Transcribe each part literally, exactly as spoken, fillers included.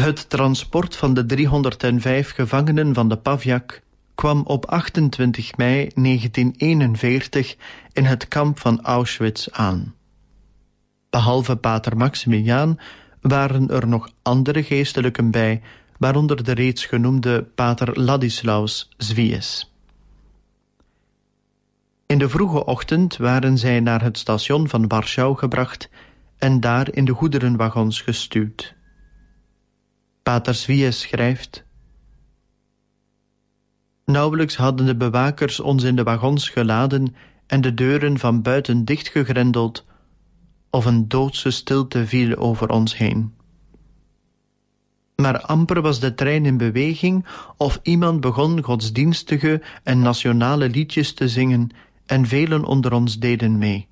Het transport van de driehonderdvijf gevangenen van de Pavjak kwam op achtentwintig mei negentien eenenveertig in het kamp van Auschwitz aan. Behalve pater Maximiliaan waren er nog andere geestelijken bij, waaronder de reeds genoemde pater Ladislaus Zwies. In de vroege ochtend waren zij naar het station van Warschau gebracht en daar in de goederenwagons gestuwd. Pater Zwies schrijft: Nauwelijks hadden de bewakers ons in de wagons geladen en de deuren van buiten dichtgegrendeld, of een doodse stilte viel over ons heen. Maar amper was de trein in beweging of iemand begon godsdienstige en nationale liedjes te zingen en velen onder ons deden mee.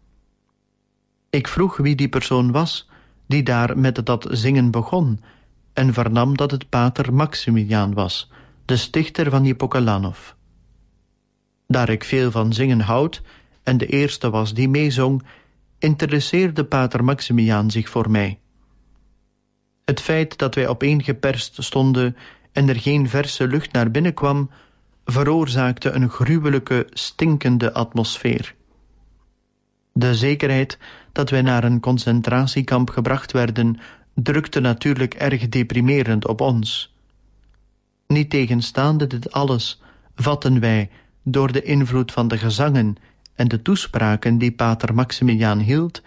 Ik vroeg wie die persoon was die daar met dat zingen begon en vernam dat het pater Maximiliaan was, de stichter van Jipokalanov. Daar ik veel van zingen houd en de eerste was die meezong, interesseerde pater Maximiliaan zich voor mij. Het feit dat wij opeengeperst stonden en er geen verse lucht naar binnen kwam, veroorzaakte een gruwelijke, stinkende atmosfeer. De zekerheid dat wij naar een concentratiekamp gebracht werden, drukte natuurlijk erg deprimerend op ons. Niettegenstaande dit alles vatten wij, door de invloed van de gezangen en de toespraken die pater Maximiliaan hield,